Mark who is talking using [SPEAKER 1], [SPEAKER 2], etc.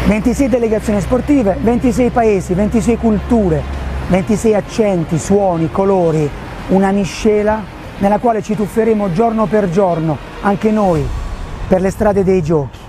[SPEAKER 1] 26 delegazioni sportive, 26 paesi, 26 culture, 26 accenti, suoni, colori, una miscela nella quale ci tufferemo giorno per giorno, anche noi, per le strade dei giochi.